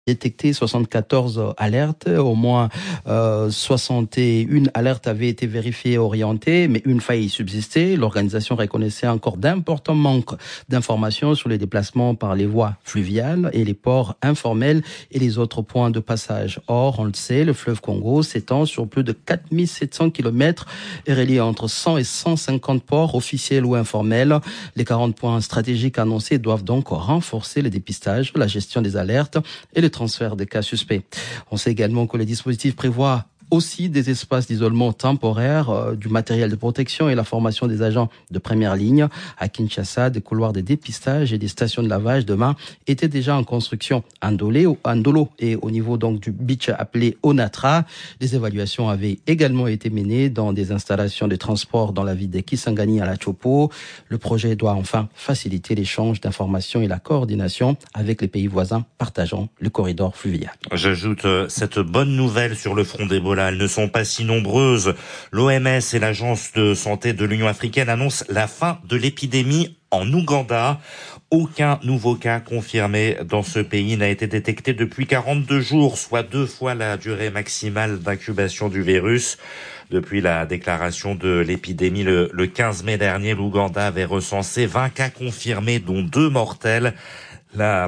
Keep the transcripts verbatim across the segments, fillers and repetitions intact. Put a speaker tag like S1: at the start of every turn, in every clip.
S1: détecté soixante-quatorze alertes, au moins euh, soixante et une alertes avaient été vérifiées et orientées, mais une faille subsistait. L'organisation reconnaissait encore d'importants manques d'informations sur les déplacements par les voies fluviales et les ports informels et les autres points de passage. Or, on le sait, le fleuve Congo s'étend sur plus de quatre mille sept cents kilomètres et relie entre cent et cent cinquante ports officiels ou informels. Les quarante points stratégiques annoncés doivent donc renforcer le dépistage, la gestion des alertes et le transfert des cas suspects. On sait également que le dispositif prévoit aussi des espaces d'isolement temporaire, euh, du matériel de protection et la formation des agents de première ligne. À Kinshasa, des couloirs de dépistage et des stations de lavage de mains étaient déjà en construction à Ndolo et au niveau donc du beach appelé Onatra. Des évaluations avaient également été menées dans des installations de transport dans la ville de Kisangani à la Chopo. Le projet doit enfin faciliter l'échange d'informations et la coordination avec les pays voisins partageant le corridor fluvial.
S2: J'ajoute cette bonne nouvelle sur le front d'Ebola. Elles ne sont pas si nombreuses. L'O M S et l'Agence de santé de l'Union africaine annoncent la fin de l'épidémie en Ouganda. Aucun nouveau cas confirmé dans ce pays n'a été détecté depuis quarante-deux jours, soit deux fois la durée maximale d'incubation du virus. Depuis la déclaration de l'épidémie le, le quinze mai dernier, l'Ouganda avait recensé vingt cas confirmés, dont deux mortels. La,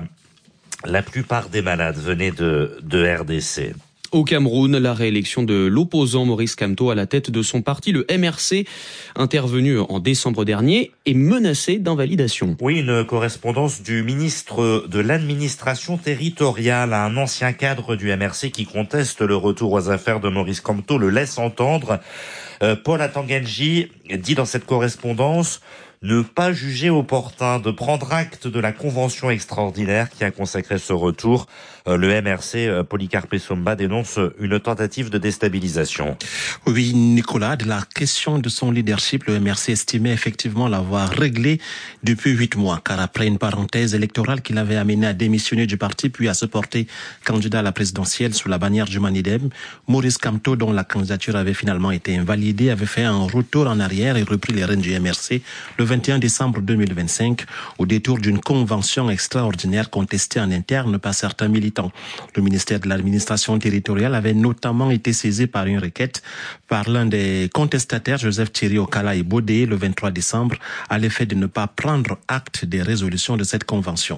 S2: la plupart des malades venaient de, de R D C.
S3: Au Cameroun, la réélection de l'opposant Maurice Kamto à la tête de son parti, le M R C, intervenu en décembre dernier, est menacé d'invalidation.
S2: Oui, une correspondance du ministre de l'administration territoriale à un ancien cadre du M R C qui conteste le retour aux affaires de Maurice Kamto le laisse entendre. Euh, Paul Atanganji dit dans cette correspondance ne pas juger opportun de prendre acte de la convention extraordinaire qui a consacré ce retour. Le M R C, Polycarpe Somba, dénonce une tentative de déstabilisation.
S4: Oui, Nicolas, de la question de son leadership, le M R C estimait effectivement l'avoir réglé depuis huit mois, car après une parenthèse électorale qui l'avait amené à démissionner du parti puis à se porter candidat à la présidentielle sous la bannière du Manidem, Maurice Kamto, dont la candidature avait finalement été invalidée, avait fait un retour en arrière et repris les rênes du M R C le vingt et un décembre deux mille vingt-cinq, au détour d'une convention extraordinaire contestée en interne par certains militants. Le ministère de l'administration territoriale avait notamment été saisi par une requête par l'un des contestataires, Joseph Thierry Okala et Bodé, le vingt-trois décembre, à l'effet de ne pas prendre acte des résolutions de cette convention.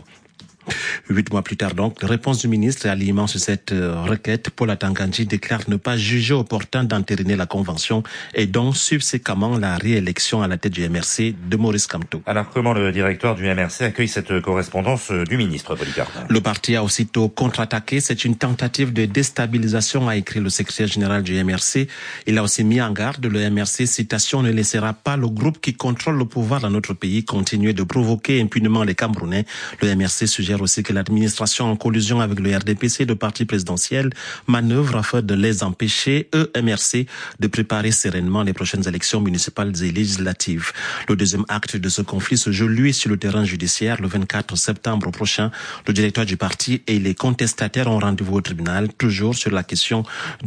S4: Huit mois plus tard donc, réponse du ministre et alignement sur cette requête, Paul Atanganji déclare ne pas juger opportun d'entériner la convention et donc subséquemment la réélection à la tête du M R C de Maurice Kamto.
S2: Alors comment le directeur du M R C accueille cette correspondance du ministre, Polycarpe ?
S4: Le parti a aussitôt contre-attaqué. C'est une tentative de déstabilisation, a écrit le secrétaire général du M R C. Il a aussi mis en garde le M R C, citation, ne laissera pas le groupe qui contrôle le pouvoir dans notre pays continuer de provoquer impunément les Camerounais. Le M R C suggère aussi que l'administration, en collusion avec le R D P C, le parti présidentiel, manœuvre afin de les empêcher, eux, M R C, de préparer sereinement les prochaines élections municipales et législatives. Le deuxième acte de ce conflit se joue, lui, sur le terrain judiciaire. Le vingt-quatre septembre prochain, le directeur du parti et les contestataires ont rendez-vous au tribunal, toujours sur la question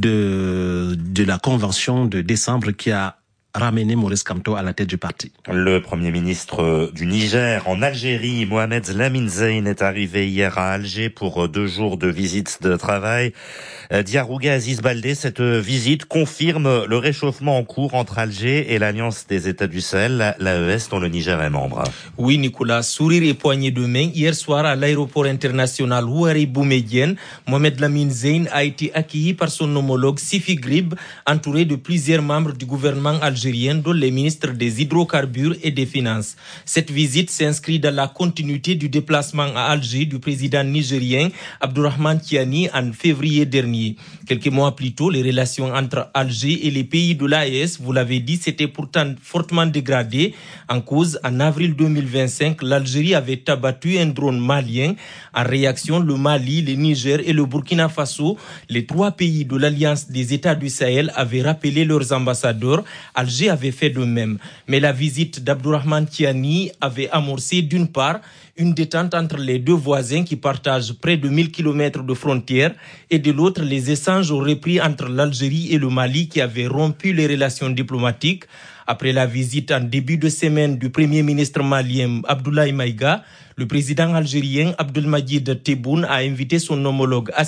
S4: de, de la convention de décembre qui a ramener Maurice Kamto à la tête du parti.
S2: Le Premier ministre du Niger en Algérie, Mohamed Lamine Zeine, est arrivé hier à Alger pour deux jours de visite de travail. Diarouga Aziz Baldé, cette visite confirme le réchauffement en cours entre Alger et l'Alliance des États du Sahel, l'A E S, dont le Niger est membre.
S5: Oui, Nicolas, sourire et poignée de main. Hier soir, à l'aéroport international Ouari Boumediene, Mohamed Lamine Zeine a été accueilli par son homologue Sifi Grib, entouré de plusieurs membres du gouvernement algérien, dont les ministres des hydrocarbures et des finances. Cette visite s'inscrit dans la continuité du déplacement à Alger du président nigérien Abdourahmane Tiani en février dernier. Quelques mois plus tôt, les relations entre Alger et les pays de l'A E S, vous l'avez dit, s'étaient pourtant fortement dégradées. En cause, en avril deux mille vingt-cinq, l'Algérie avait abattu un drone malien. En réaction, le Mali, le Niger et le Burkina Faso, les trois pays de l'Alliance des États du Sahel, avaient rappelé leurs ambassadeurs. Alger avait fait de même. Mais la visite d'Abdourahmane Tiani avait amorcé d'une part une détente entre les deux voisins qui partagent près de mille kilomètres de frontières et de l'autre, les échanges ont repris entre l'Algérie et le Mali qui avaient rompu les relations diplomatiques. Après la visite en début de semaine du premier ministre malien Abdoulaye Maïga, le président algérien Abdelmadjid Tebboune a invité son homologue